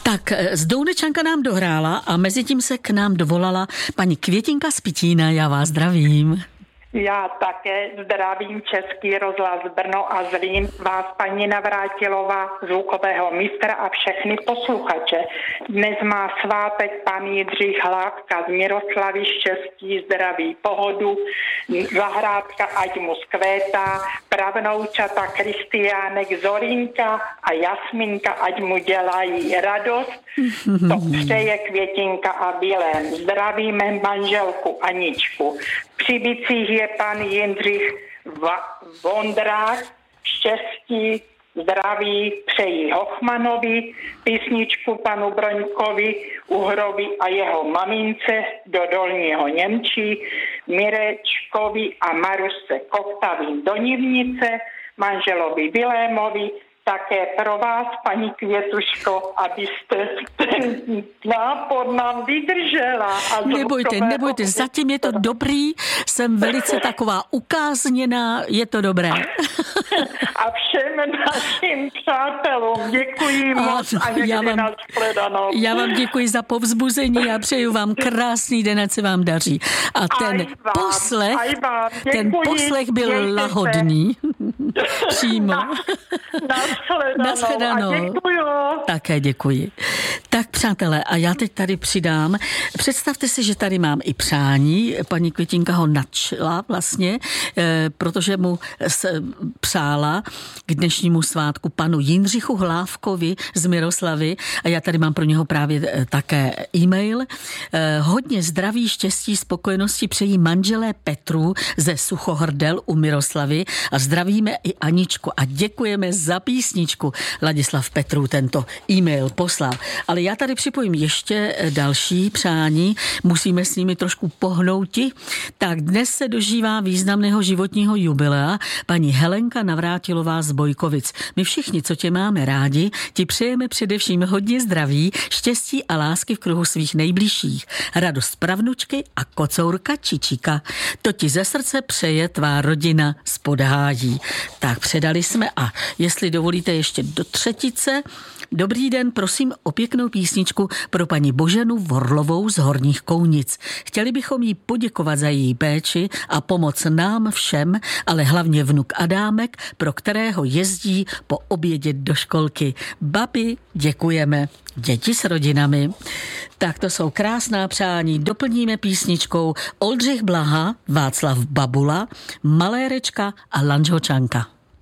Tak z Dounečanka nám dohrála a mezi tím se k nám dovolala paní Květinka z Pitína. Já vás zdravím. Já také zdravím Český rozhlas Brno a Zlín, vás paní Navrátilová, zvukového mistra a všechny posluchače. Dnes má svátek pan Jindřich Hlávka z Miroslavy, štěstí, zdraví, pohodu, zahrádka ať mu zkvétá, pravnoučata Kristiánek, Zorinka a Jasminka ať mu dělají radost. To přeje Květinka a Vilém. Zdravíme manželku Aničku. Při bicích je pan Jindřich Vondrák, štěstí, zdraví přejí Hochmanovi, písničku panu Broňkovi, Uhrovi a jeho mamince do Dolního Němčí, Mirečkovi a Marusce Koktavým do Nivnice, manželovi Vilémovi, také pro vás, paní Květuško, abyste ten nápor nám vydržela. Nebojte, zatím je to dobrý, jsem velice taková ukázněná, je to dobré. A všem našim přátelům děkuji moc a někdy nashledanou. Já vám děkuji za povzbuzení a přeju vám krásný den, ať se vám daří. A ten poslech byl lahodný. Přímo. Nashledanou. A děkuju. Také děkuji. Tak přátelé, a já teď tady přidám. Představte si, že tady mám i přání. Paní Květinka ho načla vlastně, protože mu přála k dnešnímu svátku panu Jindřichu Hlávkovi z Miroslavy a já tady mám pro něho právě také e-mail. Hodně zdraví, štěstí, spokojenosti přejí manželé Petru ze Suchohrdel u Miroslavy a zdravíme i Aničku a děkujeme za písničku. Ladislav Petru tento e-mail poslal. Ale já tady připojím ještě další přání. Musíme s nimi trošku pohnouti. Tak dnes se dožívá významného životního jubilea paní Helenka Navrátilová z Bojkovic. My všichni, co tě máme rádi, ti přejeme především hodně zdraví, štěstí a lásky v kruhu svých nejbližších. Radost pravnučky a kocourka Čičika. To ti ze srdce přeje tvá rodina z Podhájí. Tak předali jsme a jestli dovolíte ještě do třetice. Dobrý den, prosím o pěknou písničku pro paní Boženu Vorlovou z Horních Kounic. Chtěli bychom jí poděkovat za její péči a pomoc nám všem, ale hlavně vnuk Adámek, pro kterého jezdí po obědě do školky. Babi, děkujeme. Děti s rodinami. Tak to jsou krásná přání. Doplníme písničkou Oldřich Blaha, Václav Babula, Malérečka a Lanžhočanka.